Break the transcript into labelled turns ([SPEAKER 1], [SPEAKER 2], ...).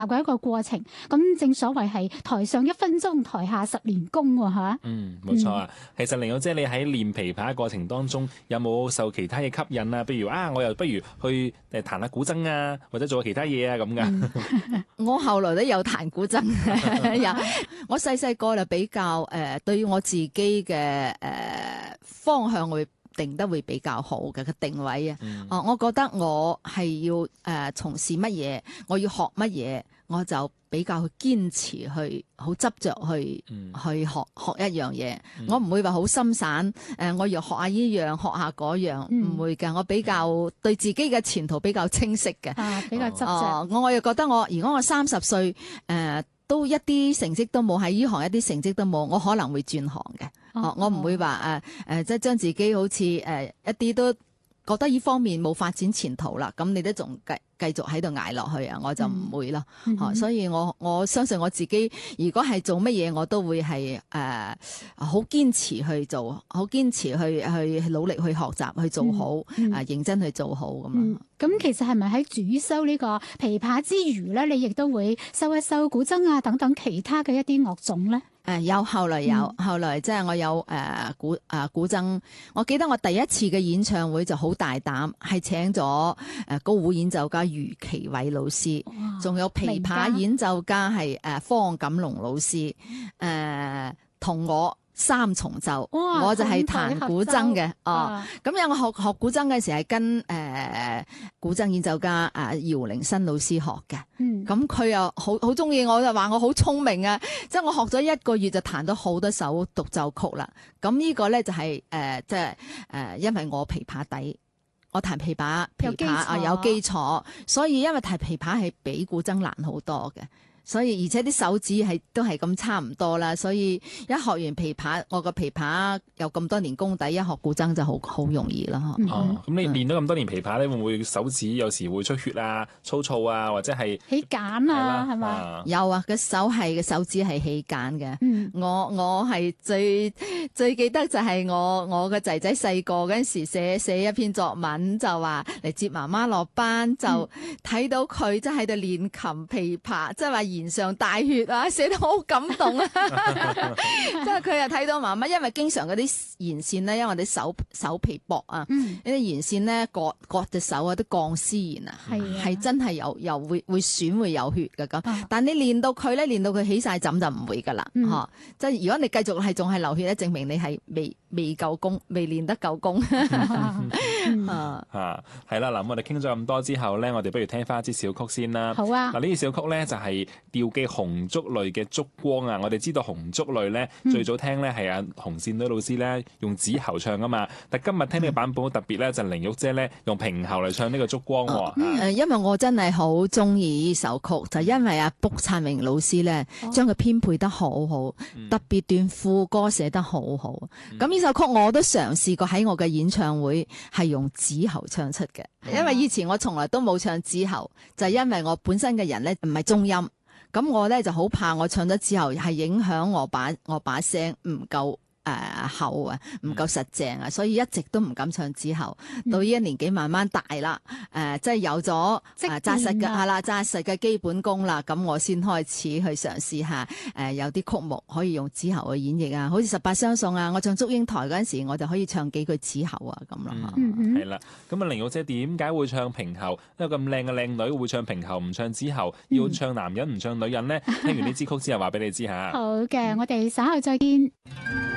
[SPEAKER 1] 嘅一個過程。咁正所謂係台上1分鐘，台下10年功喎嚇。
[SPEAKER 2] 冇錯啊。其實玲玉姐你喺練琵琶嘅過程當中，有冇受其他嘢吸引啊？譬如我又不如去彈下古箏啊，或者做下其他嘢啊咁噶。
[SPEAKER 3] 我後來都有彈古箏我細細個就比較對於我自己嘅方向會定得會比較好嘅個定位啊。我覺得我係要從事乜嘢，我要學乜嘢，我就比較去堅持去好執着去學一樣嘢。我唔會話好心散，我要學下呢樣學下嗰樣，唔會㗎。我比較對自己嘅前途比較清晰嘅，
[SPEAKER 1] 比較執着。
[SPEAKER 3] 我又覺得如果我30歲都一啲成績都冇，喺呢行一啲成績都冇，我可能會轉行嘅。我唔會話即係將自己好似一啲都覺得呢方面冇發展前途啦，咁你都仲繼續喺度捱落去啊？我就唔會咯。所以我相信我自己，如果係做乜嘢，我都會係好堅持去做，好堅持去努力去學習去做好，認真去做好咁樣。
[SPEAKER 1] 咁其實係咪喺主修呢個琵琶之餘咧，你亦都會修一修古箏啊等等其他嘅一啲樂種咧？
[SPEAKER 3] 有，後來即係我有古箏。我記得我第一次嘅演唱會就好大膽，係請咗高胡演奏家余其偉老師，仲有琵琶演奏家係方錦龍老師，同我3重奏，我就係彈古箏嘅。咁有我學古箏嘅時係跟古箏演奏家姚凌新老師學嘅。咁佢又好中意我，就話我好聰明啊！即係我學咗1個月就彈到好多首獨奏曲啦。咁呢個咧就係即係因為我琵琶底，我彈琵琶有基礎，所以因為彈琵琶係比古箏難好多嘅。所以而且啲手指都係咁差唔多啦，所以一學完琵琶，我個琵琶有咁多年功底，一學古箏就好容易啦。
[SPEAKER 2] 咁你練咗咁多年琵琶咧，會唔會手指有時會出血啊、粗糙啊，或者係
[SPEAKER 1] 起繭啊？係嘛？
[SPEAKER 3] 有啊，個手指係起繭嘅。我係最記得就係我個仔仔細個嗰陣時寫一篇作文，就話嚟接媽媽落班，就睇到佢真係喺度練琴琵琶，即係話弦上帶血啊，寫得好感動啊！即係佢又睇到媽媽，因為經常嗰啲弦線咧，因為我哋手皮薄啊，呢啲弦線咧割隻手啊，啲鋼絲弦啊，係真係又會損會有血嘅咁。但你練到佢起晒枕就唔會噶啦，即係如果你繼續係仲係流血咧，證明你係未夠功，未練得夠功。
[SPEAKER 2] 係啦，嗱，我哋傾咗咁多之後咧，我哋不如聽翻一支小曲先啦。
[SPEAKER 1] 好啊。
[SPEAKER 2] 嗱，呢支小曲咧就係調記紅燭淚嘅燭光啊！我哋知道紅燭淚咧，最早聽咧係紅線女老師咧用子喉唱啊嘛，但今日聽呢個版本好特別咧，就玲玉姐咧用平喉嚟唱呢個燭光喎。
[SPEAKER 3] 因為我真係好中意呢首曲，就因為卜燦榮老師咧將佢編配得好好，特別段副歌寫得好好。咁呢首曲我都嘗試過喺我嘅演唱會係用子喉唱出嘅，因為以前我從來都冇唱子喉，就係因為我本身嘅人咧唔係中音。咁我咧就好怕我唱咗之後係影響我把聲唔夠厚啊，唔夠實淨啊，所以一直都唔敢唱子喉。到呢一年紀慢慢大啦，即係有咗紮實嘅基本功啦，咁我先開始去嘗試下有啲曲目可以用子喉去演繹啊，好似18相送啊，我唱祝英台嗰陣時，我就可以唱幾句子喉啊咁咯。
[SPEAKER 2] 係啦，咁玲玉姐點解會唱平喉？因為咁靚嘅靚女會唱平喉唔唱子喉，要唱男人唔唱女人呢？聽完呢支曲之後話俾你知下。
[SPEAKER 1] 好嘅，我哋稍後再見。